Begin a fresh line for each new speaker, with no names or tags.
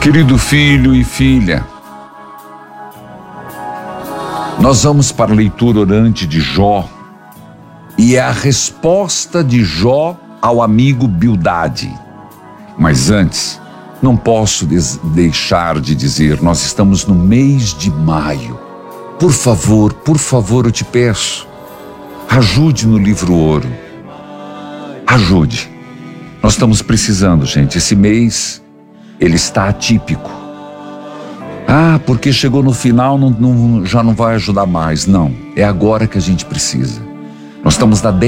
Querido filho e filha, nós vamos para a leitura orante de Jó, e é a resposta de Jó ao amigo Bildade. Mas antes, não posso deixar de dizer, nós estamos no mês de maio. Por favor, eu te peço, ajude no livro Ouro. Ajude. Nós estamos precisando, gente. Esse mês, ele está atípico. Porque chegou no final, já não vai ajudar mais. Não, é agora que a gente precisa. Nós estamos na